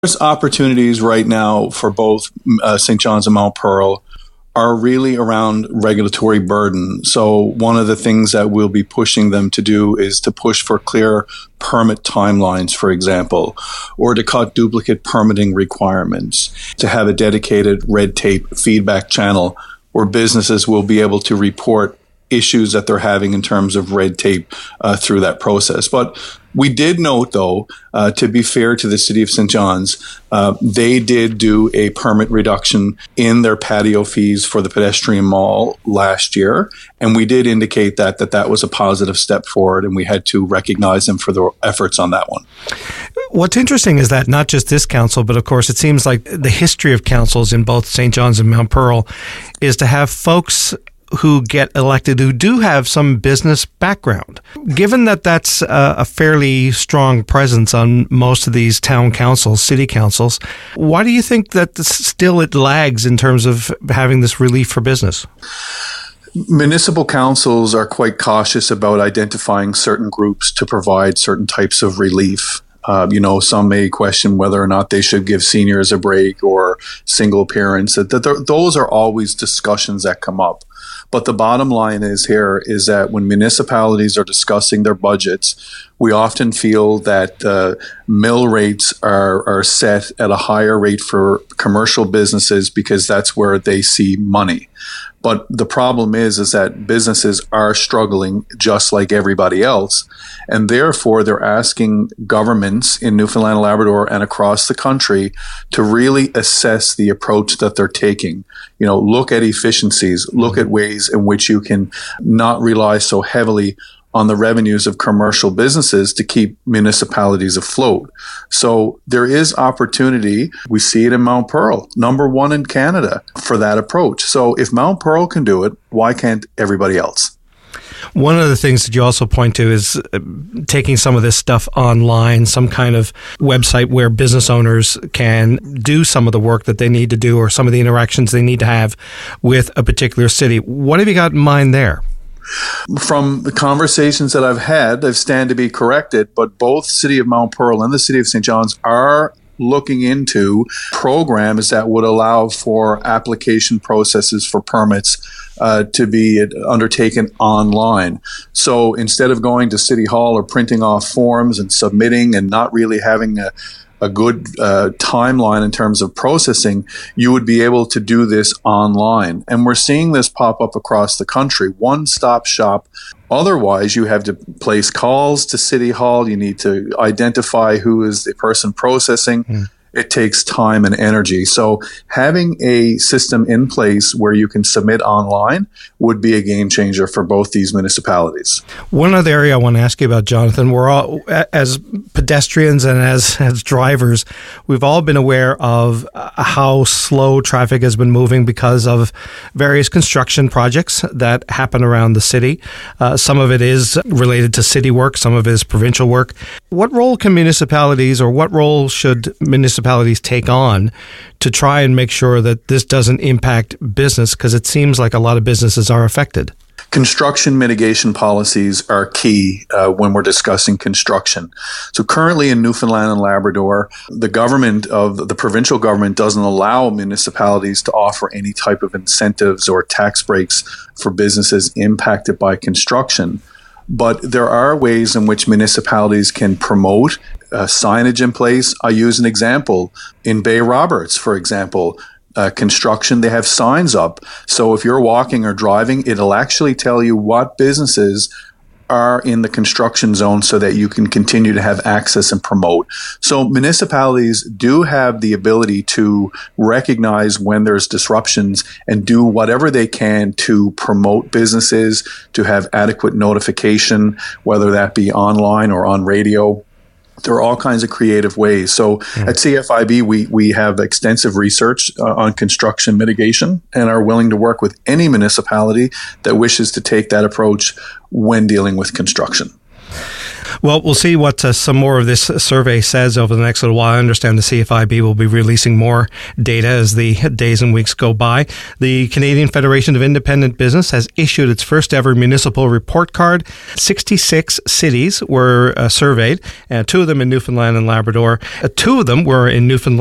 There's opportunities right now for both St. John's and Mount Pearl are really around regulatory burden. So one of the things that we'll be pushing them to do is to push for clear permit timelines, for example, or to cut duplicate permitting requirements, to have a dedicated red tape feedback channel where businesses will be able to report issues that they're having in terms of red tape through that process. But we did note, though, to be fair to the City of St. John's, they did do a permit reduction in their patio fees for the pedestrian mall last year. And we did indicate that was a positive step forward, and we had to recognize them for their efforts on that one. What's interesting is that not just this council, but of course it seems like the history of councils in both St. John's and Mount Pearl is to have folks who get elected who do have some business background. Given that that's a fairly strong presence on most of these town councils, city councils, why do you think that still it lags in terms of having this relief for business? Municipal councils are quite cautious about identifying certain groups to provide certain types of relief. Some may question whether or not they should give seniors a break or single parents. Those are always discussions that come up. But the bottom line is that when municipalities are discussing their budgets, we often feel that mill rates are set at a higher rate for commercial businesses because that's where they see money. But the problem is that businesses are struggling just like everybody else. And therefore, they're asking governments in Newfoundland and Labrador and across the country to really assess the approach that they're taking. Look at efficiencies, look at ways in which you can not rely so heavily on the revenues of commercial businesses to keep municipalities afloat. So there is opportunity. We see it in Mount Pearl, number one in Canada for that approach. So if Mount Pearl can do it, why can't everybody else? One of the things that you also point to is taking some of this stuff online, some kind of website where business owners can do some of the work that they need to do or some of the interactions they need to have with a particular city. What have you got in mind there? From the conversations that I've had, I stand to be corrected, but both City of Mount Pearl and the City of St. John's are looking into programs that would allow for application processes for permits to be undertaken online. So instead of going to City Hall or printing off forms and submitting and not really having a good timeline in terms of processing, you would be able to do this online. And we're seeing this pop up across the country, one-stop shop. Otherwise, you have to place calls to City Hall. You need to identify who is the person processing. It takes time and energy. So having a system in place where you can submit online would be a game changer for both these municipalities. One other area I want to ask you about, Jonathan, we're all, as pedestrians and as drivers, we've all been aware of how slow traffic has been moving because of various construction projects that happen around the city. Some of it is related to city work, some of it is provincial work. What role can municipalities, or what role should municipalities take on to try and make sure that this doesn't impact business? Because it seems like a lot of businesses are affected. Construction mitigation policies are key when we're discussing construction. So currently in Newfoundland and Labrador, the provincial government doesn't allow municipalities to offer any type of incentives or tax breaks for businesses impacted by construction. But there are ways in which municipalities can promote signage in place. I use an example. In Bay Roberts, for example, construction, they have signs up. So if you're walking or driving, it'll actually tell you what businesses are in the construction zone so that you can continue to have access and promote. So municipalities do have the ability to recognize when there's disruptions and do whatever they can to promote businesses, to have adequate notification, whether that be online or on radio. There are all kinds of creative ways. So at CFIB, we have extensive research on construction mitigation and are willing to work with any municipality that wishes to take that approach when dealing with construction. Well, we'll see what some more of this survey says over the next little while. I understand the CFIB will be releasing more data as the days and weeks go by. The Canadian Federation of Independent Business has issued its first ever municipal report card. 66 cities were surveyed, and 2 of them in Newfoundland and Labrador. 2 of them were in Newfoundland